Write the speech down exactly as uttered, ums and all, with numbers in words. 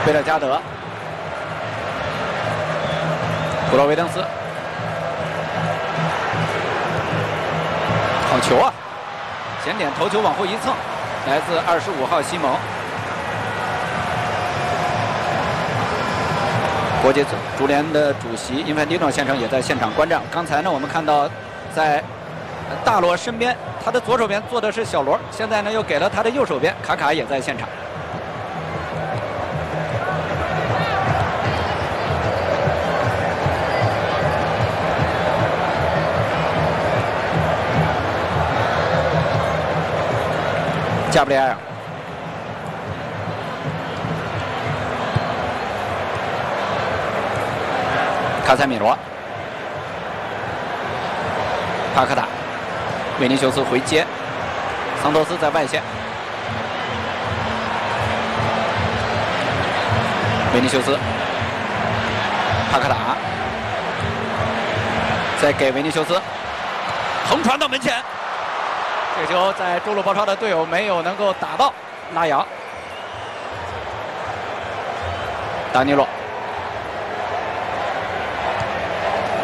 贝勒加德，布洛维登斯，好球啊！前点头球往后一蹭，来自二十五号西蒙。国际足联的主席因凡蒂诺先生也在现场观战。刚才呢，我们看到在大罗身边，他的左手边坐的是小罗，现在呢又给了他的右手边，卡卡也在现场。 加布里埃尔，卡塞米罗，帕克塔，维尼修斯回接，桑托斯在外线，维尼修斯，帕克塔，再给维尼修斯，横传到门前。 这个球在中路包抄的队友没有能够打到拉扬，达尼洛。